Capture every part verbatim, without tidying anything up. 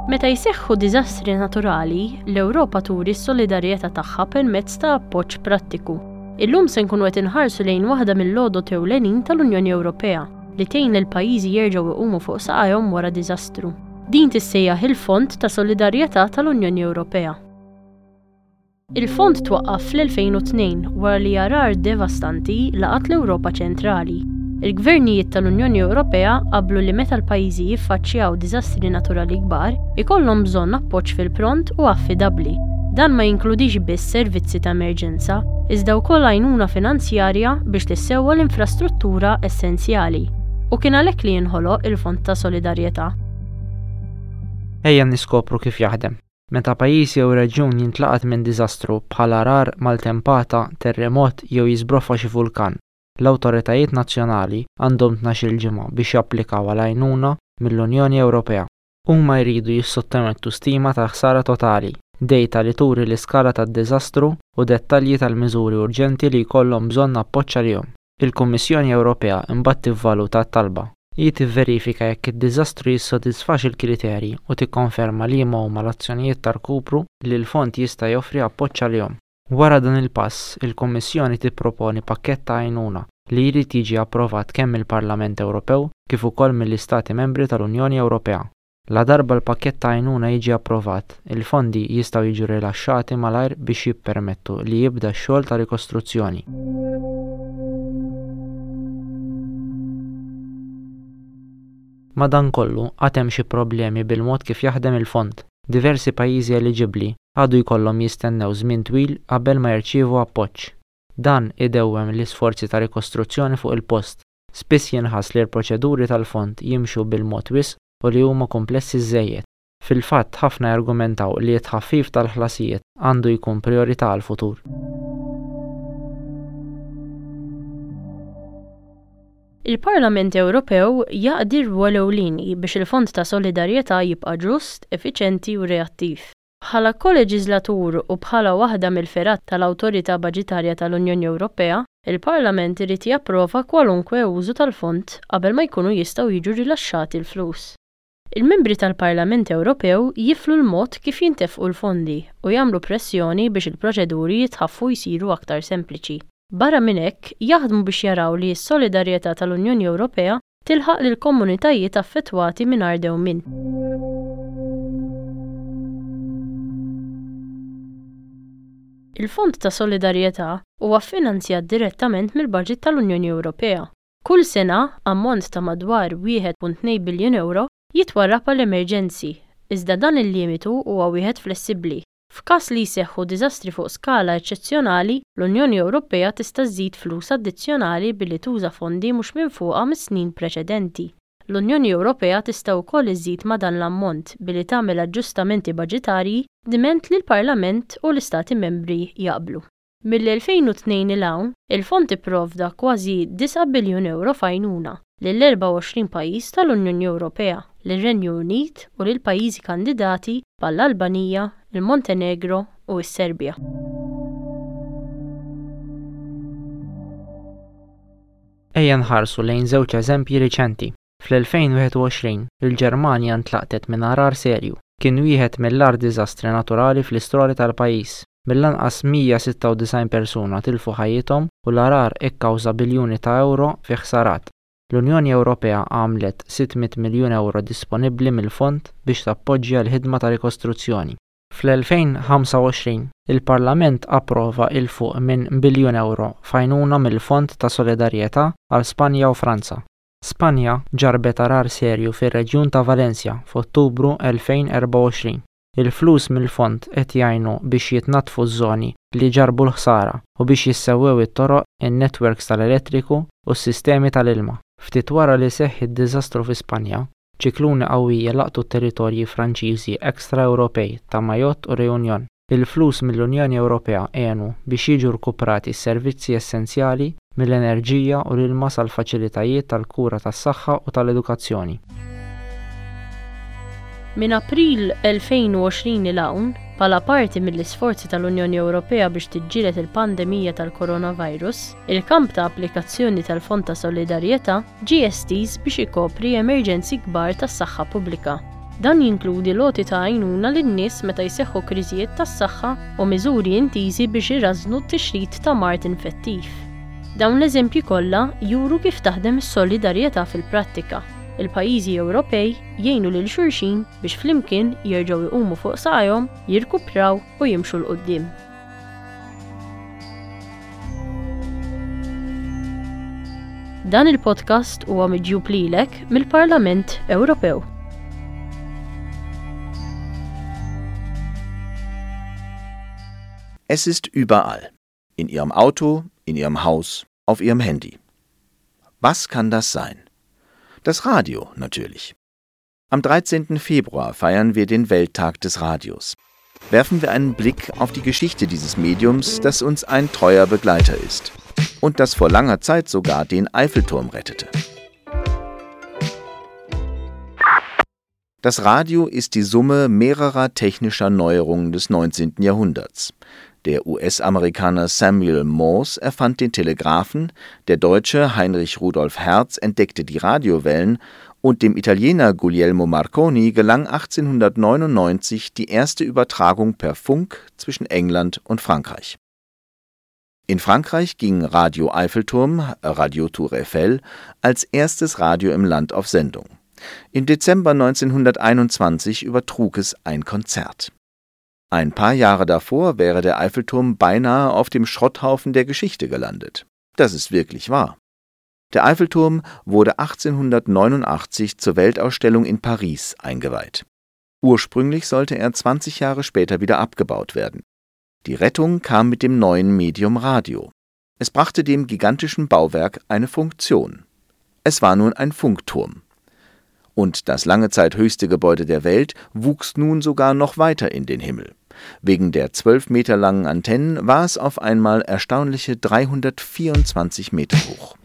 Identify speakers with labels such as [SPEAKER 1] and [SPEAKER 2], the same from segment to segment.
[SPEAKER 1] Meta jseħħu diżastri naturali, l-Ewropa turi s-solidarjetà tagħha permezz ta' appoġġ prattiku. Illum se nkunu qed inħarsu lejn waħda mill-għodot ewlenin tal-Unjoni Ewropea li tgħin lill-pajjiżi jerġgħu jqumu fuq saqajhom wara diżastru. Din tissejjaħ il-Fond ta' Solidarjetà tal-Unjoni Ewropea. Il-fond twaqqaf fl-elfejn u tnejn wara li arar devastanti laqat l-Ewropa ċentrali. Il-gvernijiet tal-Unjoni Ewropea qablu li meta l-pajjiżi jiffaċċjaw diżastri naturali kbar, ikollhom bżonn appoġġ fil-pront u affidabbli. Dan ma jinkludix biss servizzi ta' emerġenza, iżda wkoll għajnuna finanzjarja biex tissewwa l-infrastruttura essenzjali. U kien għalhekk li jinħoloq il-Fond ta' Solidarjetà.
[SPEAKER 2] Ejja niskopru kif jaħdem. Meta pajjiż jew reġjun jintlaqat minn diżastru bħal arar, maltempata, terremot jew jiżbroffa xi vulkan, l-awtoritajiet nazzjonali għandhom tnax-il ġimgħa biex japplikaw għal għajnuna mill-Unjoni Ewropea. Huma jridu jissottomettu stima ta' ħsara totali, dejta li turi l-iskala tad-diżastru u dettalji tal-miżuri urġenti li jkollhom bżonn appoġġ għalihom. Il-Kummissjoni Ewropea imbagħad tivvaluta t-talba. Hi tivverifika jekk id-diżastru jissodisfax il-kriterji u tikkonferma li huma l-azzjonijiet ta' rkupru li l-fond jista' joffri appoġġ għalihom. Wara dan il-pass, il-Kummissjoni tipproponi pakkett ta' għajnuna li jrid jiġi approvat kemm mill-Parlament Ewropew kif ukoll mill-Istati Membri tal-Unjoni Ewropea. La darba l-pakkett ta' għajnuna jiġi approvat, il-fondi jistgħu jiġu rilaxxati malajr biex jippermettu li jibda x-xogħol ta' rikostruzzjoni. Madankollu għad hemm xi problemi bil-mod kif jaħdem il-fond. Diversi pajjiżi eliġibbli għadu jkollhom jistennew żmien twil qabel ma jirċievu appoġġ. Dan idewwem l-isforzi ta' rikostruzzjoni fuq il-post. Spiss jinħass li l-proċeduri tal-fond jimxu bil-mod wisq u li huma komplessi żejjed. Fil-fatt ħafna jargumentaw li t-tħaffif tal-ħlasijiet għandu jkun priorità għall-futur.
[SPEAKER 1] Il-Parlament Ewropew jaqdi rwol ewlieni biex il-Fond ta' Solidarjetà jibqa' ġust, effiċjenti u reattiv. Bħala koleġislatur u bħala waħda mill-ferat tal-Awtorità Baġitarja tal-Unjoni Ewropea, il-Parlament irid japprova kwalunkwe użu tal-fond qabel ma jkunu jistgħu jiġu rilaxxati l-flus. Il-membri tal-Parlament Ewropew jiflu l-mod kif jintefqu l-fondi u jagħmlu pressjoni biex il-proċeduri jitħaffu jsiru aktar sempliċi. Barra minn hekk jaħdmu biex jaraw li s-Solidarjetà tal-Unjoni Ewropea tilħaq lil komunitajiet affettwati mingħajr dewmien. Il-Fond ta' Solidarjetà huwa ffinanzjat direttament mill-Baġit tal-Unjoni Ewropea. Kull sena ammont ta' madwar wieħed punt tnejn biljun euro jitwarrab għal emerġenzi, iżda dan il-limitu huwa wieħed flessibbli. F'każ li jseħħu diżastri fuq skala eċċezzjonali, l-Unjoni Ewropea tista' żżid flus addizzjonali billi tuża fondi mhux minfuqha mis-snin preċedenti. L-Unjoni Ewropea tista' wkoll iżżid ma' dan l-ammont billi tagħmel aġġustamenti baġitarji diment li l-Parlament u l-Istati Membri jaqblu. Mill-elfejn u tnejn il hawn, il-fond ipprovda kważi disa' biljun euro f'għajnuna lill-erba' u għoxrin pajjiż tal-Unjoni Ewropea, lir-Renju Unit u lil pajjiżi kandidati bħall-Albanija, il-Montenegro u s-Serbja.
[SPEAKER 2] Ejja nħarsu lejn żewġ eżempji riċenti. Fl-elfejn u wieħed u għoxrin, il-Ġermanja ntlaqtet minn arar serju. Kien wieħed mill-ar diżastri naturali fl-istorja tal-pajjiż. Mill-anqas mija sitta u design persuna tilfu ħajjithom u l-arar ikkawża biljuni ta' euro fi ħsarat. L-Unjoni Ewropea għamlet sittmija miljun euro disponibbli mill-fond biex tappoġġja l-ħidma ta' rikostruzzjoni. Fl-elfejn u ħamsa u għoxrin, il-Parlament approva il fuq minn biljun euro f'għajnuna mill-Fond ta' Solidarjetà għal Spanja u Franza. Spanja ġarbet arar serju fir-reġjun ta' Valencia f'Ottubru elfejn u erba' u għoxrin. Il-flus mill-fond qed jgħinu biex jitnattfu ż-żoni li ġarbu l-ħsara u biex jissewwew it-toroq, in-netwerks tal-elettriku u s-sistemi tal-ilma. Ftit wara li seħħ id-diżastru fi Spanja, ċikluni qawwija laqtu t-territorji Franċiżi ekstra-Ewropej ta' Mayotte u Reunion. Il-flus mill-Unjoni Ewropea għenu biex jiġu rkuprati s-servizzi essenzjali mill-enerġija u l-ilma sal-faċilitajiet tal-kura tas-saħħa u tal-edukazzjoni.
[SPEAKER 1] Min April elfejn u għoxrin il hawn, bħala parti mill-isforzi tal-Unjoni Ewropea biex tiġġieled il-pandemija tal-coronavirus, il-kamp ta' applikazzjoni tal-Fond ta' Solidarjetà ġie estiż biex ikopri emerġenzi kbar tas-saħħa pubblika. Dan jinkludi loti ta' għajnuna lin-nies meta jseħħu kriżijiet tas-saħħa u miżuri intiżi biex irażnu t-tixrid ta' mart infettiv. Dawn l-eżempji kollha juru kif taħdem is-solidarjetà fil-prattika. Il-pajjiżi Ewropej jgħinu lil xulxin biex flimkien jerġgħu jqumu fuq saqajhom, jirkupraw u jimxu l qudiem. Dan il-podcast huwa miġjub lilek mill-Parlament Ewropew.
[SPEAKER 3] Es ist überall. In Ihrem Auto, in Ihrem Haus, auf Ihrem Handy. Was kann das sein? Das Radio natürlich. Am dreizehnten Februar feiern wir den Welttag des Radios. Werfen wir einen Blick auf die Geschichte dieses Mediums, das uns ein treuer Begleiter ist und das vor langer Zeit sogar den Eiffelturm rettete. Das Radio ist die Summe mehrerer technischer Neuerungen des neunzehnten Jahrhunderts. Der U S-Amerikaner Samuel Morse erfand den Telegraphen, der Deutsche Heinrich Rudolf Hertz entdeckte die Radiowellen und dem Italiener Guglielmo Marconi gelang achtzehnhundertneunundneunzig die erste Übertragung per Funk zwischen England und Frankreich. In Frankreich ging Radio Eiffelturm, Radio Tour Eiffel, als erstes Radio im Land auf Sendung. Im Dezember neunzehnhunderteinundzwanzig übertrug es ein Konzert. Ein paar Jahre davor wäre der Eiffelturm beinahe auf dem Schrotthaufen der Geschichte gelandet. Das ist wirklich wahr. Der Eiffelturm wurde achtzehnhundertneunundachtzig zur Weltausstellung in Paris eingeweiht. Ursprünglich sollte er zwanzig Jahre später wieder abgebaut werden. Die Rettung kam mit dem neuen Medium Radio. Es brachte dem gigantischen Bauwerk eine Funktion. Es war nun ein Funkturm. Und das lange Zeit höchste Gebäude der Welt wuchs nun sogar noch weiter in den Himmel. Wegen der zwölf Meter langen Antennen war es auf einmal erstaunliche dreihundertvierundzwanzig Meter hoch.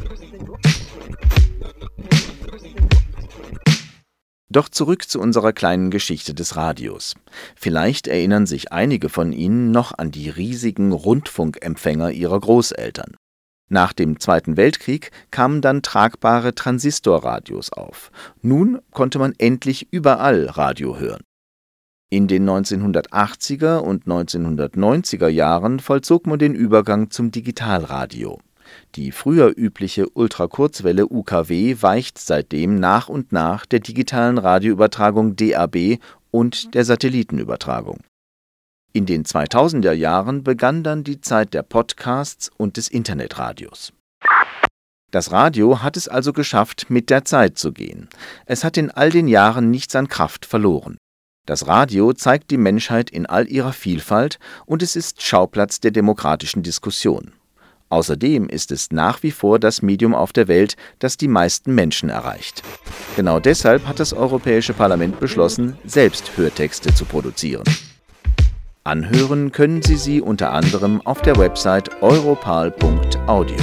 [SPEAKER 3] Doch zurück zu unserer kleinen Geschichte des Radios. Vielleicht erinnern sich einige von Ihnen noch an die riesigen Rundfunkempfänger ihrer Großeltern. Nach dem Zweiten Weltkrieg kamen dann tragbare Transistorradios auf. Nun konnte man endlich überall Radio hören. In den neunzehnhundertachtziger und neunzehnhundertneunziger Jahren vollzog man den Übergang zum Digitalradio. Die früher übliche Ultrakurzwelle U K W weicht seitdem nach und nach der digitalen Radioübertragung D A B und der Satellitenübertragung. In den zweitausender Jahren begann dann die Zeit der Podcasts und des Internetradios. Das Radio hat es also geschafft, mit der Zeit zu gehen. Es hat in all den Jahren nichts an Kraft verloren. Das Radio zeigt die Menschheit in all ihrer Vielfalt und es ist Schauplatz der demokratischen Diskussion. Außerdem ist es nach wie vor das Medium auf der Welt, das die meisten Menschen erreicht. Genau deshalb hat das Europäische Parlament beschlossen, selbst Hörtexte zu produzieren. Anhören können Sie sie unter anderem auf der Website europal punkt audio.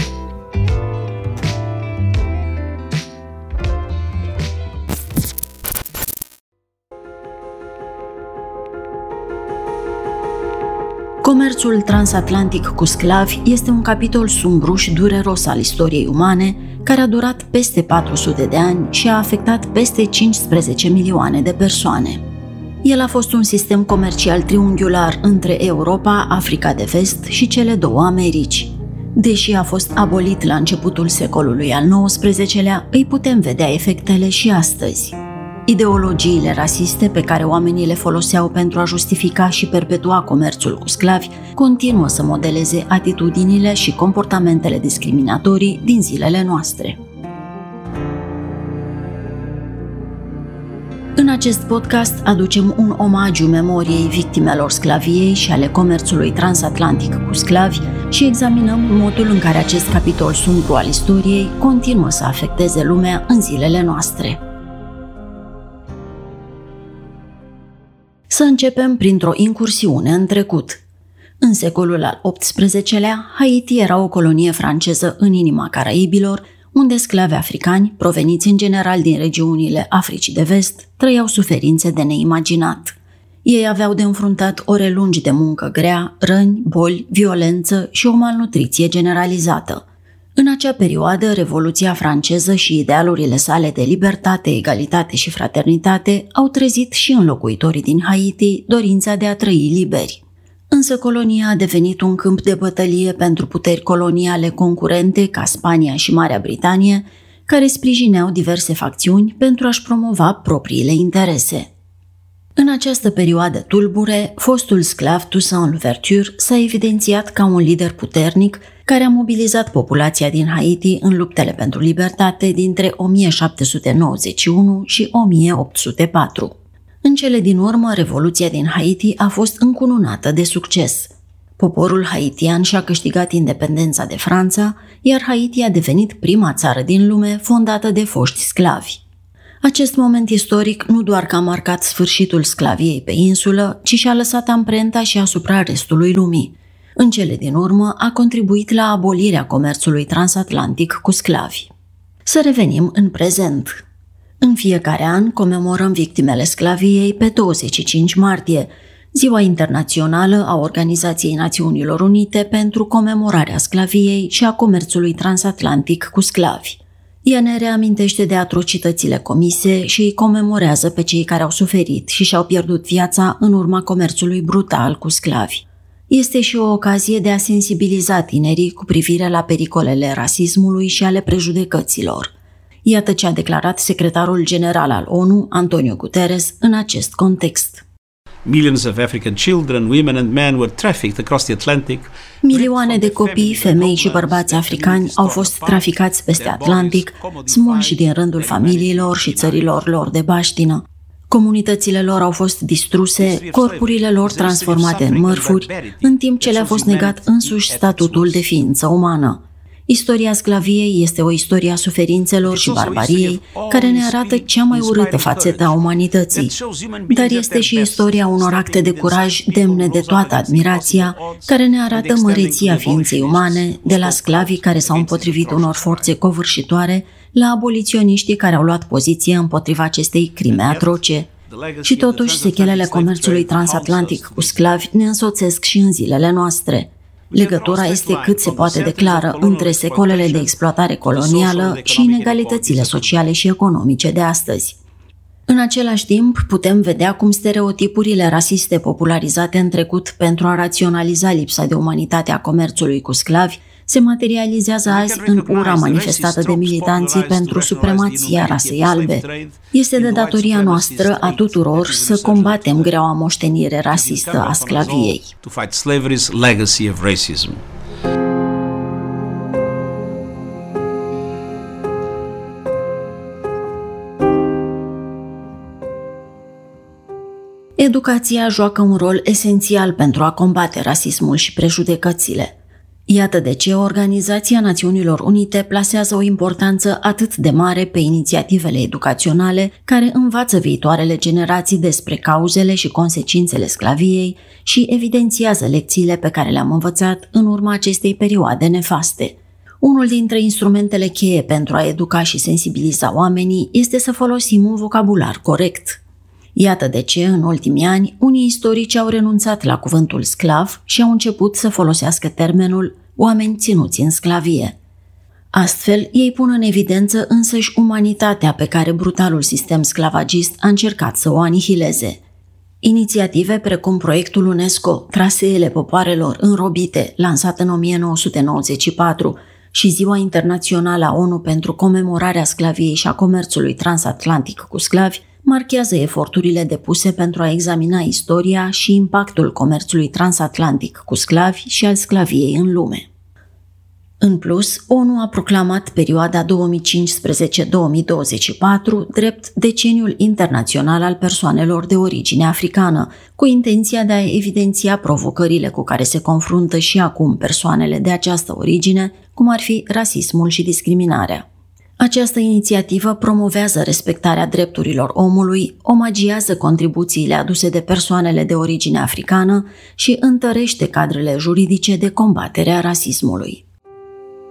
[SPEAKER 4] Comerțul transatlantic cu sclavi este un capitol sumbru și dureros al istoriei umane, care a durat peste patru sute de ani și a afectat peste cincisprezece milioane de persoane. El a fost un sistem comercial triunghiular între Europa, Africa de Vest și cele două Americi. Deși a fost abolit la începutul secolului al nouăsprezecelea, îi putem vedea efectele și astăzi. Ideologiile rasiste pe care oamenii le foloseau pentru a justifica și perpetua comerțul cu sclavi continuă să modeleze atitudinile și comportamentele discriminatorii din zilele noastre. În acest podcast aducem un omagiu memoriei victimelor sclaviei și ale comerțului transatlantic cu sclavi și examinăm modul în care acest capitol sumbru al istoriei continuă să afecteze lumea în zilele noastre. Să începem printr-o incursiune în trecut. În secolul al optsprezecelea, Haiti era o colonie franceză în inima Caraibilor, unde sclavi africani, proveniți în general din regiunile Africii de Vest, trăiau suferințe de neimaginat. Ei aveau de înfruntat ore lungi de muncă grea, răni, boli, violență și o malnutriție generalizată. În acea perioadă, Revoluția franceză și idealurile sale de libertate, egalitate și fraternitate au trezit și în locuitorii din Haiti dorința de a trăi liberi. Însă colonia a devenit un câmp de bătălie pentru puteri coloniale concurente ca Spania și Marea Britanie, care sprijineau diverse facțiuni pentru a-și promova propriile interese. În această perioadă tulbure, fostul sclav Toussaint Louverture s-a evidențiat ca un lider puternic care a mobilizat populația din Haiti în luptele pentru libertate dintre o mie șapte sute nouăzeci și unu și o mie opt sute patru. În cele din urmă, Revoluția din Haiti a fost încununată de succes. Poporul haitian și-a câștigat independența de Franța, iar Haiti a devenit prima țară din lume fondată de foști sclavi. Acest moment istoric nu doar că a marcat sfârșitul sclaviei pe insulă, ci și-a lăsat amprenta și asupra restului lumii. În cele din urmă, a contribuit la abolirea comerțului transatlantic cu sclavi. Să revenim în prezent. În fiecare an comemorăm victimele sclaviei pe douăzeci și cinci martie, Ziua Internațională a Organizației Națiunilor Unite pentru comemorarea sclaviei și a comerțului transatlantic cu sclavi. Ea ne reamintește de atrocitățile comise și îi comemorează pe cei care au suferit și și-au pierdut viața în urma comerțului brutal cu sclavi. Este și o ocazie de a sensibiliza tinerii cu privire la pericolele rasismului și ale prejudecăților. Iată ce a declarat secretarul general al ONU, Antonio Guterres, în acest context.
[SPEAKER 5] Millions of African children, women and men were trafficked across the Atlantic.
[SPEAKER 4] Milioane de copii, femei și bărbați africani au fost traficați peste Atlantic, smulși din rândul familiilor și țărilor lor de baștină. Comunitățile lor au fost distruse, corpurile lor transformate în mărfuri, în timp ce le-a fost negat însuși statutul de ființă umană. Istoria sclaviei este o istorie a suferințelor și barbariei care ne arată cea mai urâtă fațetă a umanității, dar este și istoria unor acte de curaj demne de toată admirația, care ne arată măreția ființei umane, de la sclavii care s-au împotrivit unor forțe covârșitoare, la aboliționiștii care au luat poziție împotriva acestei crime atroce. Și totuși, sechelele comerțului transatlantic cu sclavi ne însoțesc și în zilele noastre. Legătura este cât se poate de clară între secolele de exploatare colonială și inegalitățile sociale și economice de astăzi. În același timp, putem vedea cum stereotipurile rasiste popularizate în trecut pentru a raționaliza lipsa de umanitate a comerțului cu sclavi se materializează azi în ura manifestată de militanții pentru supremația rasei albe. Este de datoria noastră a tuturor să combatem greaua moștenire rasistă a sclaviei. Educația joacă un rol esențial pentru a combate rasismul și prejudecățile. Iată de ce Organizația Națiunilor Unite plasează o importanță atât de mare pe inițiativele educaționale care învață viitoarele generații despre cauzele și consecințele sclaviei și evidențiază lecțiile pe care le-am învățat în urma acestei perioade nefaste. Unul dintre instrumentele cheie pentru a educa și sensibiliza oamenii este să folosim un vocabular corect. Iată de ce, în ultimii ani, unii istorici au renunțat la cuvântul sclav și au început să folosească termenul oameni ținuți în sclavie. Astfel, ei pun în evidență însăși umanitatea pe care brutalul sistem sclavagist a încercat să o anihileze. Inițiative precum proiectul UNESCO Traseele popoarelor înrobite, lansat în o mie nouă sute nouăzeci și patru, și Ziua Internațională a ONU pentru comemorarea sclaviei și a comerțului transatlantic cu sclavi, marchează eforturile depuse pentru a examina istoria și impactul comerțului transatlantic cu sclavi și al sclaviei în lume. În plus, ONU a proclamat perioada două mii cincisprezece - două mii douăzeci și patru drept Deceniul Internațional al Persoanelor de Origine Africană, cu intenția de a evidenția provocările cu care se confruntă și acum persoanele de această origine, cum ar fi rasismul și discriminarea. Această inițiativă promovează respectarea drepturilor omului, omagiază contribuțiile aduse de persoanele de origine africană și întărește cadrele juridice de combatere a rasismului.